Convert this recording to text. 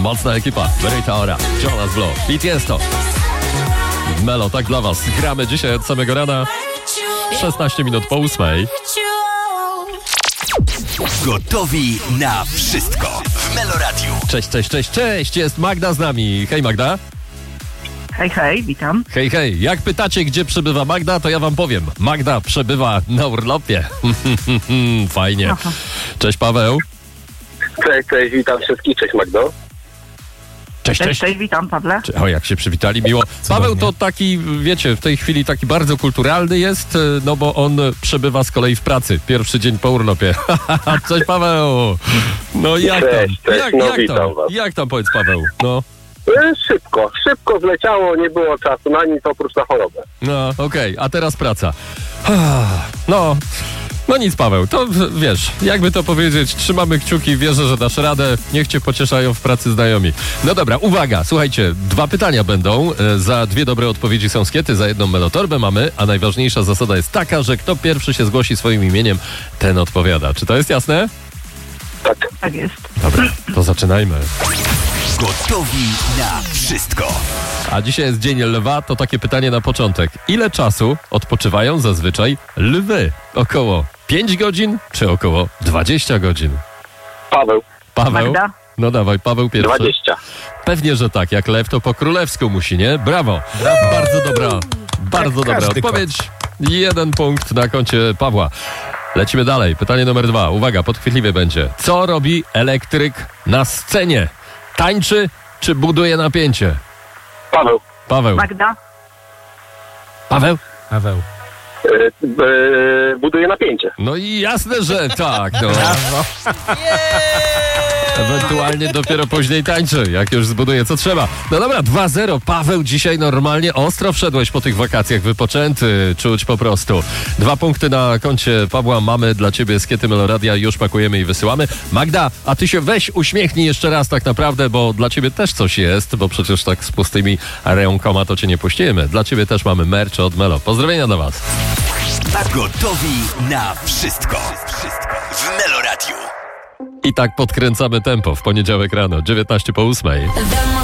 Mocna ekipa. Rita Ora, Jonas Blue, Beat jest to. Melo, tak dla was. Gramy dzisiaj od samego rana. 16 minut po 8. Gotowi na wszystko w Meloradiu. Cześć. Jest Magda z nami. Hej Magda. Hej, witam. Hej. Jak pytacie, gdzie przebywa Magda, to ja wam powiem. Magda przebywa na urlopie. Fajnie. Aha. Cześć Paweł. Cześć, witam wszystkich, cześć Magdo. Cześć. Witam, Pawle. O, jak się przywitali, miło. Paweł to taki, wiecie, w tej chwili taki bardzo kulturalny jest, no bo on przebywa z kolei w pracy. Pierwszy dzień po urlopie. Cześć Paweł. No jak Cześć, tam? witam was. Jak tam, powiedz Paweł? No. Szybko zleciało, nie było czasu na nic oprócz na chorobę. No, okej, a teraz praca. No nic Paweł, to wiesz, jakby to powiedzieć, trzymamy kciuki, wierzę, że dasz radę, niech cię pocieszają w pracy znajomi. No dobra, uwaga, słuchajcie, 2 pytania będą, za 2 dobre odpowiedzi są skiety, za 1 melotorbę mamy, a najważniejsza zasada jest taka, że kto pierwszy się zgłosi swoim imieniem, ten odpowiada. Czy to jest jasne? Tak jest. Dobra, to zaczynajmy. Gotowi na wszystko. A dzisiaj jest Dzień Lwa, to takie pytanie na początek. Ile czasu odpoczywają zazwyczaj lwy? Około 5 godzin czy około 20 godzin? Paweł, Magda? No dawaj, Paweł pierwszy. 20. Pewnie, że tak. Jak lew, to po królewsku musi, nie? Brawo. Bardzo dobra odpowiedź. 1 punkt na koncie Pawła. Lecimy dalej. Pytanie numer 2. Uwaga, podchwytliwie będzie. Co robi elektryk na scenie? Tańczy czy buduje napięcie? Paweł. Magda? Paweł? Buduje napięcie. No i jasne, że tak. No. Ewentualnie dopiero później tańczy, jak już zbuduje co trzeba. No dobra, 2-0. Paweł, dzisiaj normalnie ostro wszedłeś po tych wakacjach, wypoczęty, czuć po prostu. 2 punkty na koncie Pawła, mamy dla ciebie skiety Meloradia, już pakujemy i wysyłamy. Magda, a ty się weź uśmiechnij jeszcze raz tak naprawdę, bo dla ciebie też coś jest, bo przecież tak z pustymi rękoma to cię nie puścimy. Dla ciebie też mamy merch od Melo. Pozdrowienia do was. Gotowi na wszystko w Meloradiu. I tak podkręcamy tempo w poniedziałek rano, 19 po 8.